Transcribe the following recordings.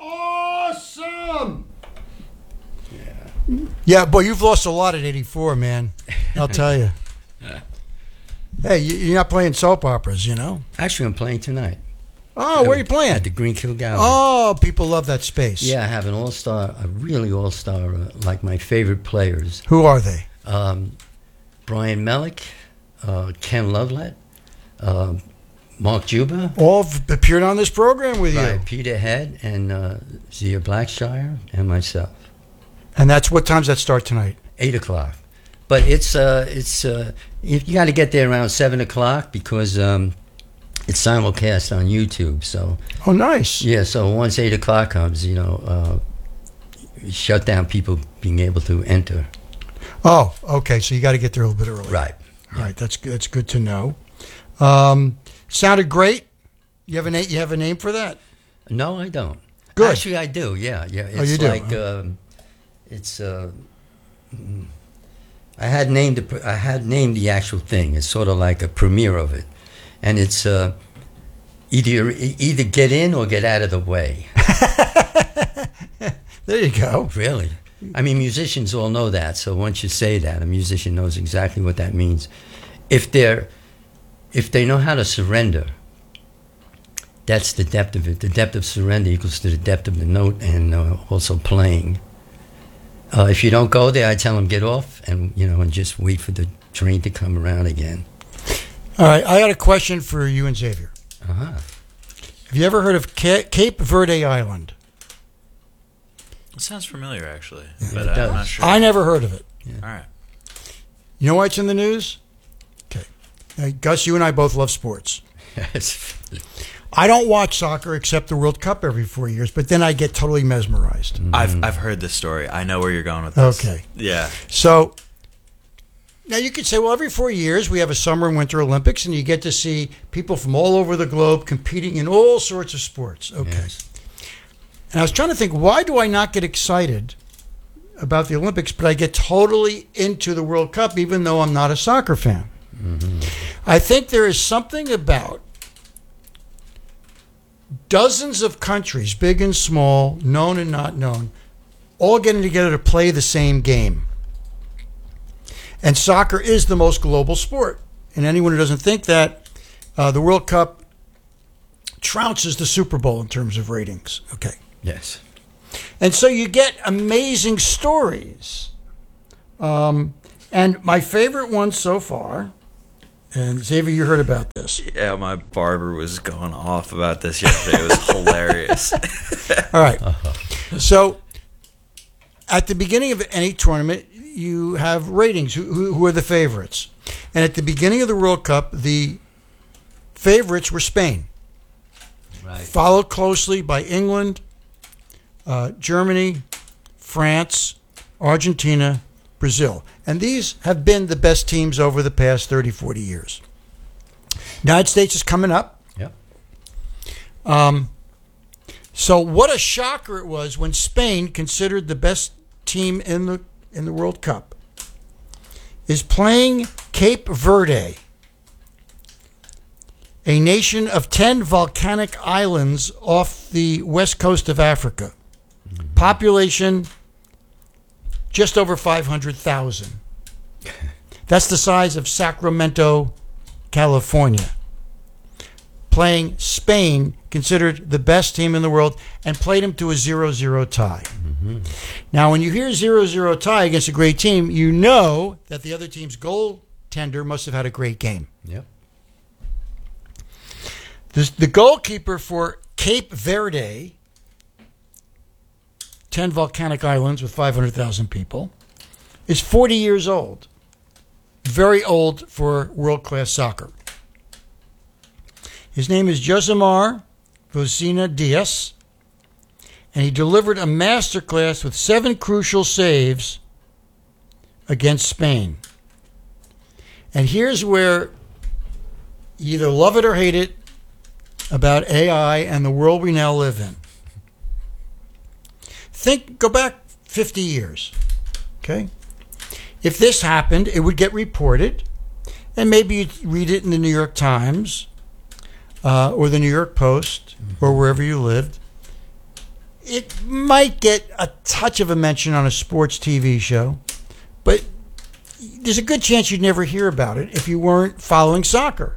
Awesome! Yeah, boy, you've lost a lot at 84, man. I'll tell you. Hey, you're not playing soap operas, you know? Actually, I'm playing tonight. Oh, where are you playing? At the Greenkill Gallery. Oh, people love that space. Yeah, I have an all-star, a really all-star, like my favorite players. Who are they? Brian Melick, Ken Lovelet, Mark Juba. All appeared on this program with you. Right, Peter Head and Zia Blackshire and myself. And that's what times that start tonight? 8 o'clock. But it's you got to get there around 7 o'clock because it's simulcast on YouTube. So. Oh, nice. Yeah. So once 8 o'clock comes, shut down people being able to enter. Oh, okay. So you got to get there a little bit early. Right. All right. That's good to know. Sounded great. You have a name for that? No, I don't. Good. Actually, I do. Yeah. It's you do? like I had named the actual thing. It's sort of like a premiere of it, and it's either get in or get out of the way. There you go. Really, I mean, musicians all know that. So once you say that, a musician knows exactly what that means. If they know how to surrender, that's the depth of it. The depth of surrender equals to the depth of the note and also playing. If you don't go there, I tell them get off and just wait for the train to come around again. All right, I got a question for you and Xavier. Uh-huh. Have you ever heard of Cape Verde Island? It sounds familiar, actually, Yeah, but it does. I'm not sure. I never heard of it. Yeah. All right. You know why it's in the news? Okay. Gus, you and I both love sports. Yes. I don't watch soccer except the World Cup every 4 years, but then I get totally mesmerized. I've heard this story. I know where you're going with this. Okay. Yeah. So now you could say, well, every 4 years we have a summer and winter Olympics, and you get to see people from all over the globe competing in all sorts of sports. Okay. Yes. And I was trying to think, why do I not get excited about the Olympics, but I get totally into the World Cup, even though I'm not a soccer fan? Mm-hmm. I think there is something about dozens of countries, big and small, known and not known, all getting together to play the same game. And soccer is the most global sport. And anyone who doesn't think that, the World Cup trounces the Super Bowl in terms of ratings. Okay. Yes. And so you get amazing stories. And my favorite one so far, and Xavier, you heard about this. Yeah, my barber was going off about this yesterday. It was hilarious. All right. So at the beginning of any tournament, you have ratings. Who are the favorites? And at the beginning of the World Cup, the favorites were Spain. Right. Followed closely by England, Germany, France, Argentina, Brazil. And these have been the best teams over the past 30, 40 years. United States is coming up. Yep. So what a shocker it was when Spain, considered the best team in the World Cup, is playing Cape Verde, a nation of 10 volcanic islands off the west coast of Africa. Mm-hmm. Population just over 500,000. That's the size of Sacramento, California. Playing Spain, considered the best team in the world, and played them to a 0-0 tie. Mm-hmm. Now, when you hear 0-0 tie against a great team, you know that the other team's goaltender must have had a great game. Yep. The goalkeeper for Cape Verde, 10 volcanic islands with 500,000 people, is 40 years old. Very old for world-class soccer. His name is Josimar Vocina Diaz, and he delivered a masterclass with 7 crucial saves against Spain. And here's where you either love it or hate it about AI and the world we now live in. Go back 50 years, okay? If this happened, it would get reported, and maybe you'd read it in the New York Times or the New York Post or wherever you lived. it might get a touch of a mention on a sports TV show, but there's a good chance you'd never hear about it if you weren't following soccer.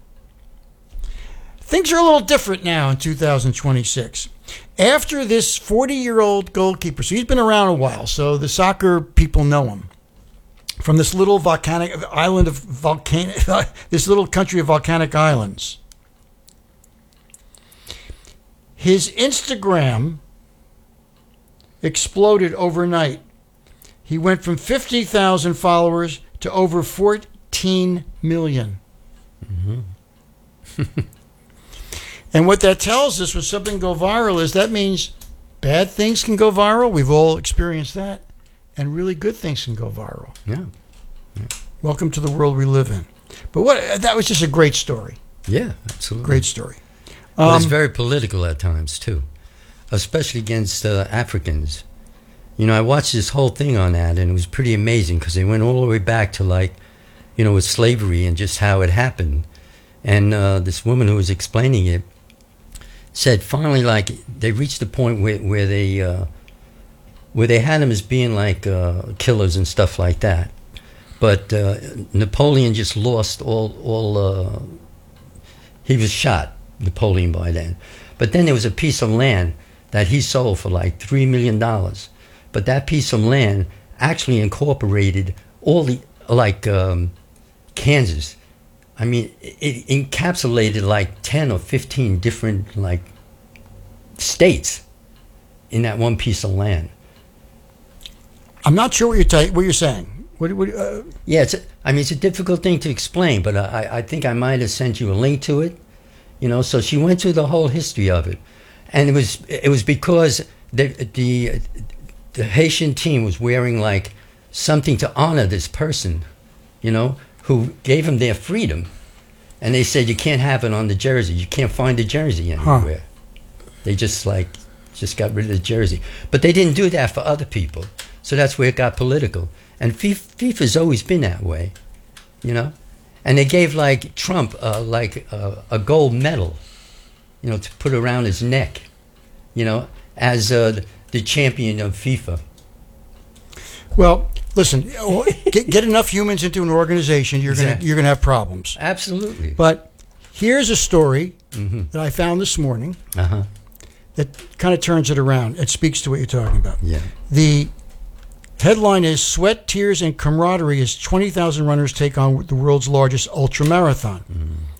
Things are a little different now in 2026. After this 40-year-old goalkeeper, so he's been around a while, so the soccer people know him, from this little volcanic island of this little country of volcanic islands. His Instagram exploded overnight. He went from 50,000 followers to over 14 million. Mm-hmm. And what that tells us when something go viral is that means bad things can go viral. We've all experienced that. And really good things can go viral. Yeah. Welcome to the world we live in. But that was just a great story. Yeah, absolutely. Great story. But it's very political at times, too, especially against Africans. You know, I watched this whole thing on that, and it was pretty amazing because they went all the way back to, like, you know, with slavery and just how it happened. And this woman who was explaining it said finally, like, they reached the point where they had them as being like killers and stuff like that. But Napoleon just lost all he was shot, Napoleon, by then. But then there was a piece of land that he sold for like $3 million. But that piece of land actually incorporated all the, like Kansas. I mean, it encapsulated like 10 or 15 different like states in that one piece of land. I'm not sure what you're saying. Yeah, it's a difficult thing to explain, but I think I might have sent you a link to it. You know, so she went through the whole history of it, and it was because the Haitian team was wearing like something to honor this person, you know, who gave them their freedom, and they said you can't have it on the jersey. You can't find the jersey anywhere. They just got rid of the jersey, but they didn't do that for other people. So that's where it got political. And FIFA's always been that way, you know. And they gave like Trump a gold medal, you know, to put around his neck, you know, as the champion of FIFA. Well, listen, get enough humans into an organization, you're gonna have problems. Absolutely. But here's a story that I found this morning that kind of turns it around. It speaks to what you're talking about. Yeah. The headline is Sweat, Tears, and Camaraderie as 20,000 runners take on the world's largest ultramarathon.